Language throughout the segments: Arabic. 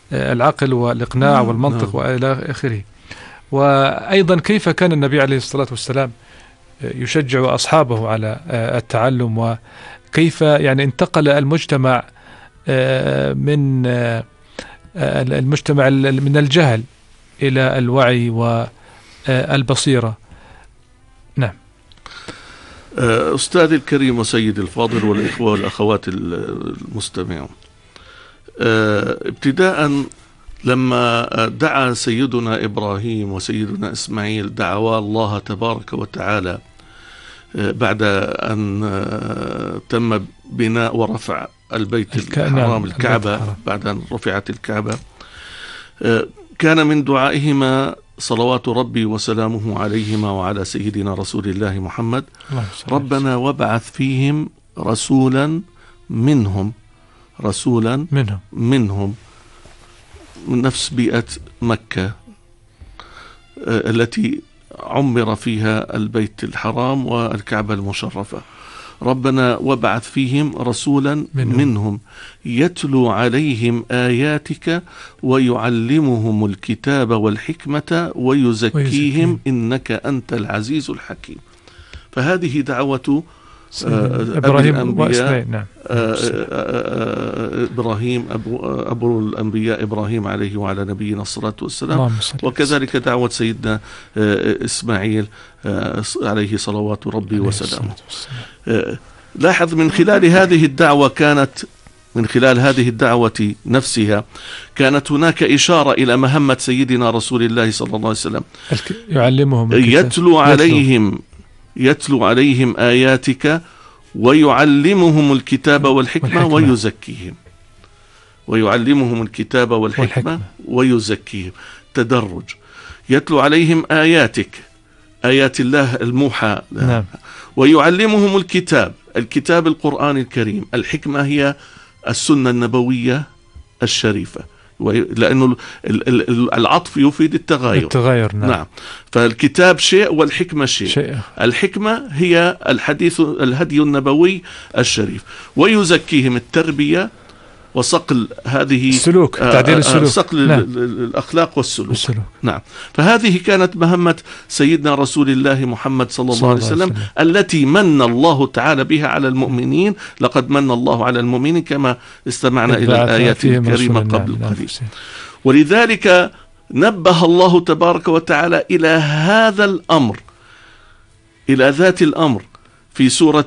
العقل والإقناع والمنطق وإلى آخره. وأيضا كيف كان النبي عليه الصلاة والسلام يشجع أصحابه على التعلم، وكيف يعني انتقل المجتمع من من الجهل إلى الوعي والبصيرة. نعم. أستاذ الكريم وسيد الفاضل والإخوة والأخوات المستمعون، ابتداء لما دعا سيدنا إبراهيم وسيدنا إسماعيل دعوا الله تبارك وتعالى بعد أن تم بناء ورفع البيت الحرام الكعبة، بعد أن رفعت الكعبة، كان من دعائهما صلوات ربي وسلامه عليهما وعلى سيدنا رسول الله محمد: ربنا وابعث فيهم رسولا منهم من نفس بيئة مكة التي عمر فيها البيت الحرام والكعبة المشرفة. ربنا وابعث فيهم رسولا منهم يتلو عليهم آياتك ويعلمهم الكتاب والحكمة ويزكيهم إنك أنت العزيز الحكيم. فهذه دعوة إبراهيم وإسماعيل. نعم. إبراهيم أبو الأنبياء إبراهيم عليه وعلى نبينا الصلاة والسلام، وكذلك دعوة سيدنا إسماعيل عليه صلوات ربي وسلامه. لاحظ من خلال هذه الدعوة نفسها كانت هناك إشارة إلى مهمة سيدنا رسول الله صلى الله عليه وسلم، يعلمهم يتلو عليهم آياتك ويعلمهم الكتاب والحكمة ويزكيهم. تدرج. يتلو عليهم آياتك، آيات الله الموحى. نعم. ويعلمهم الكتاب القرآن الكريم. الحكمة هي السنة النبوية الشريفة، لأنه العطف يفيد التغاير. نعم. فالكتاب شيء والحكمة شيء. الحكمة هي الهدي النبوي الشريف. ويزكيهم التربية وصقل هذه السلوك، تعديل السلوك، صقل الأخلاق والسلوك. نعم. فهذه كانت مهمة سيدنا رسول الله محمد صلى الله عليه وسلم التي من الله تعالى بها على المؤمنين. لقد من الله على المؤمنين كما استمعنا إلى الآيات الكريمة قبل قليل. ولذلك نبه الله تبارك وتعالى إلى هذا الأمر، إلى ذات الأمر في سورة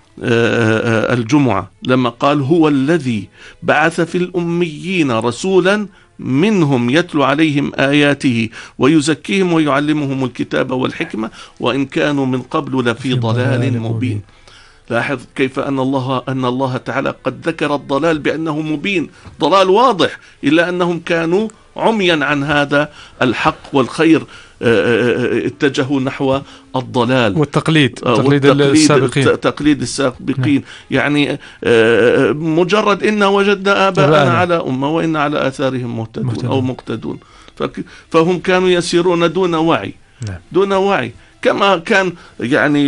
الجمعة لما قال: هو الذي بعث في الأميين رسولا منهم يتلو عليهم آياته ويزكيهم ويعلمهم الكتاب والحكمة وإن كانوا من قبل لفي ضلال مبين. لاحظ كيف أن الله تعالى قد ذكر الضلال بأنه مبين، ضلال واضح، إلا أنهم كانوا عميا عن هذا الحق والخير، اتجهوا نحو الضلال والتقليد، تقليد السابقين. يعني مجرد إن وجدنا آباءنا على أمة وإن على آثارهم مهتدون أو مقتدون. فهم كانوا يسيرون دون وعي كما كان يعني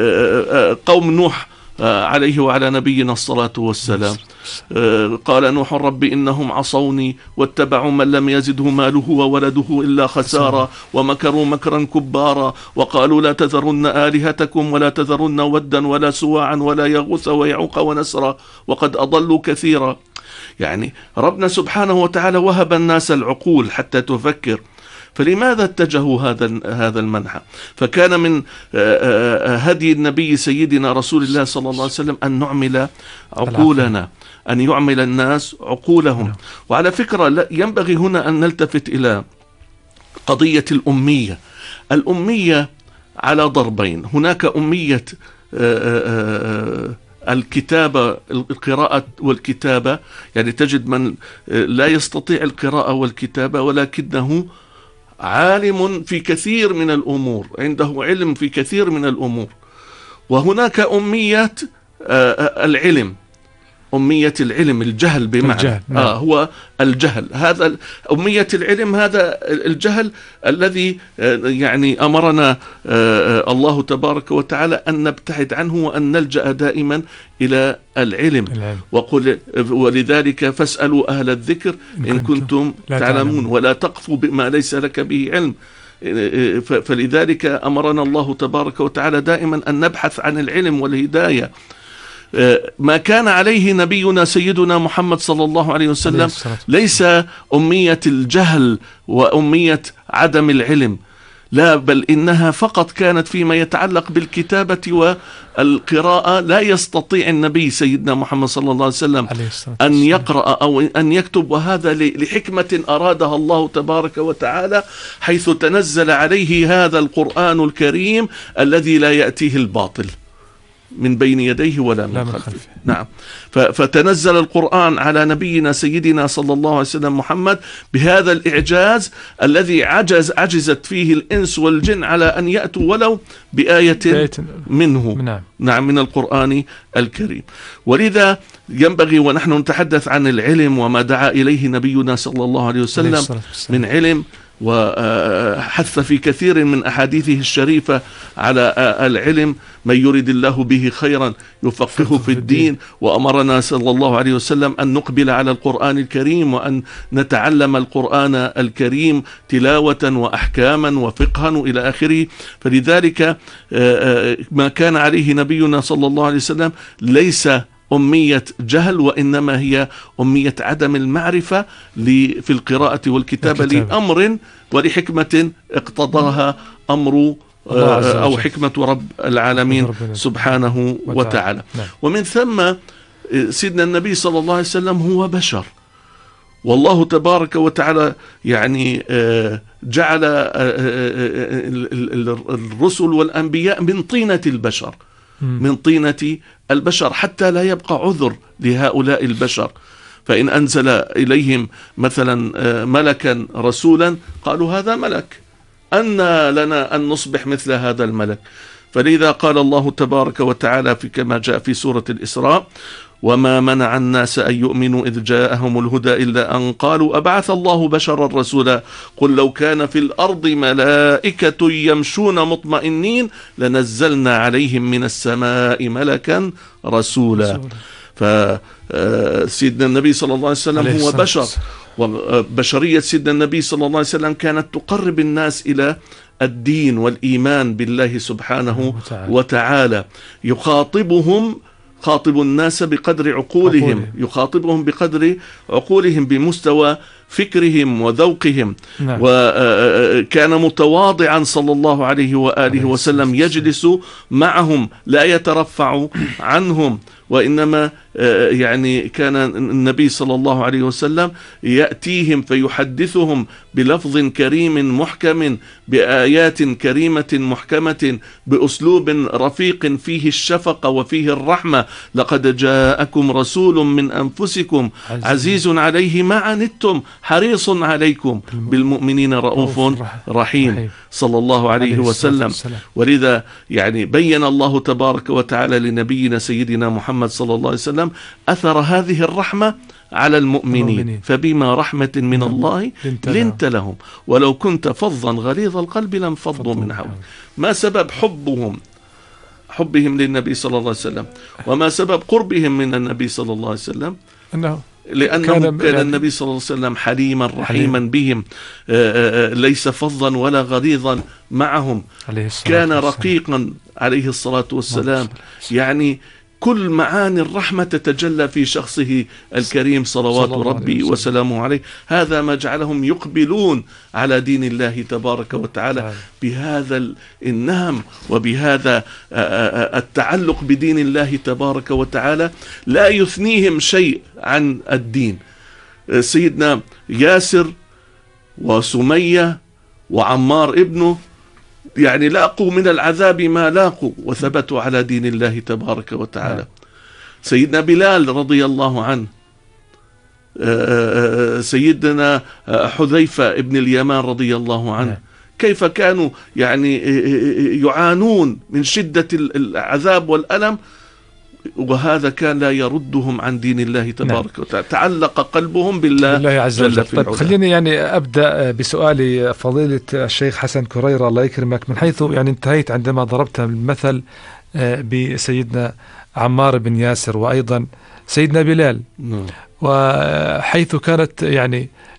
قوم نوح عليه وعلى نبينا الصلاة والسلام. قال نوح: رب إنهم عصوني واتبعوا من لم يزده ماله وولده إلا خسارا ومكروا مكرا كبارا وقالوا لا تذرن آلهتكم ولا تذرن ودا ولا سواعا ولا يغوث ويعوق ونسرا وقد أضلوا كثيرا. يعني ربنا سبحانه وتعالى وهب الناس العقول حتى تفكر، فلماذا اتجهوا هذا المنحى؟ فكان من هدي النبي سيدنا رسول الله صلى الله عليه وسلم أن نعمل عقولنا، أن يعمل الناس عقولهم. وعلى فكرة ينبغي هنا أن نلتفت إلى قضية الأمية على ضربين. هناك أمية الكتابة، القراءة والكتابة، يعني تجد من لا يستطيع القراءة والكتابة ولكنه عالم في كثير من الأمور، عنده علم في كثير من الأمور. وهناك أمية العلم، أمية العلم، الجهل بمعنى نعم. هو الجهل، هذا أمية العلم، هذا الجهل الذي يعني أمرنا الله تبارك وتعالى أن نبتعد عنه وأن نلجأ دائما إلى العلم. ولذلك فاسألوا أهل الذكر إن كنتم تعلمون ولا تقفوا بما ليس لك به علم. فلذلك أمرنا الله تبارك وتعالى دائما أن نبحث عن العلم والهداية. ما كان عليه نبينا سيدنا محمد صلى الله عليه وسلم ليس أمية الجهل وأمية عدم العلم، لا، بل إنها فقط كانت فيما يتعلق بالكتابة والقراءة. لا يستطيع النبي سيدنا محمد صلى الله عليه وسلم أن يقرأ أو أن يكتب، وهذا لحكمة أرادها الله تبارك وتعالى، حيث تنزل عليه هذا القرآن الكريم الذي لا يأتيه الباطل من بين يديه ولا من خلفه. نعم. فتنزل القرآن على نبينا سيدنا صلى الله عليه وسلم محمد بهذا الإعجاز الذي عجزت فيه الإنس والجن على أن يأتوا ولو بآية منه. نعم، من القرآن الكريم. ولذا ينبغي ونحن نتحدث عن العلم وما دعا إليه نبينا صلى الله عليه وسلم من علم، وحث في كثير من أحاديثه الشريفة على العلم، من يريد الله به خيرا يفقهه في الدين. وأمرنا صلى الله عليه وسلم أن نقبل على القرآن الكريم وأن نتعلم القرآن الكريم تلاوة وأحكاما وفقها إلى آخره. فلذلك ما كان عليه نبينا صلى الله عليه وسلم ليس أمية جهل، وإنما هي أمية عدم المعرفة في القراءة والكتابة لأمر ولحكمة اقتضاها أمر أو حكمة رب العالمين سبحانه وتعالى. ومن ثم سيدنا النبي صلى الله عليه وسلم هو بشر، والله تبارك وتعالى يعني جعل الرسل والأنبياء من طينة البشر، من طينة البشر، حتى لا يبقى عذر لهؤلاء البشر. فإن أنزل إليهم مثلا ملكا رسولا قالوا هذا ملك، أن لنا أن نصبح مثل هذا الملك. فلذا قال الله تبارك وتعالى كما جاء في سورة الإسراء: وما منع الناس أن يؤمنوا إذ جاءهم الهدى إلا أن قالوا أبعث الله بشرا رسولا قل لو كان في الأرض ملائكة يمشون مطمئنين لنزلنا عليهم من السماء ملكا رسولا. فسيدنا النبي صلى الله عليه وسلم هو بشر، وبشرية سيدنا النبي صلى الله عليه وسلم كانت تقرب الناس إلى الدين والإيمان بالله سبحانه وتعالى. خاطب الناس بقدر عقولهم، يخاطبهم بقدر عقولهم بمستوى فكرهم وذوقهم. وكان متواضعا صلى الله عليه وآله وسلم، يجلس معهم لا يترفع عنهم، وإنما يعني كان النبي صلى الله عليه وسلم يأتيهم فيحدثهم بلفظ كريم محكم، بآيات كريمة محكمة، بأسلوب رفيق فيه الشفقة وفيه الرحمة. لقد جاءكم رسول من أنفسكم عزيز عليه ما عنتم حريص عليكم بالمؤمنين رؤوف رحيم صلى الله عليه وسلم. ولذا يعني بين الله تبارك وتعالى لنبينا سيدنا محمد صلى الله عليه وسلم أثر هذه الرحمة على المؤمنين، فبما رحمة من الله لنت لهم ولو كنت فظا غليظ القلب لانفضوا من حولك. ما سبب حبهم للنبي صلى الله عليه وسلم، وما سبب قربهم من النبي صلى الله عليه وسلم؟ لأنه كان النبي صلى الله عليه وسلم حليما رحيما بهم، ليس فظا ولا غليظا معهم، كان رقيقا عليه الصلاة والسلام. يعني كل معاني الرحمة تتجلى في شخصه الكريم صلوات ربي وسلامه عليه. هذا ما جعلهم يقبلون على دين الله تبارك وتعالى بهذا النهم وبهذا التعلق بدين الله تبارك وتعالى، لا يثنيهم شيء عن الدين. سيدنا ياسر وسمية وعمار ابنه يعني لاقوا من العذاب ما لاقوا وثبتوا على دين الله تبارك وتعالى. سيدنا بلال رضي الله عنه، سيدنا حذيفة ابن اليمان رضي الله عنه، كيف كانوا يعني يعانون من شدة العذاب والألم وهذا كان لا يردهم عن دين الله تبارك وتعالى. تعلق قلبهم بالله عز وجل. طيب خليني يعني أبدأ بسؤالي فضيلة الشيخ حسن كريرة الله يكرمك، من حيث يعني انتهيت عندما ضربت المثل بسيدنا عمار بن ياسر وأيضا سيدنا بلال، وحيث كانت يعني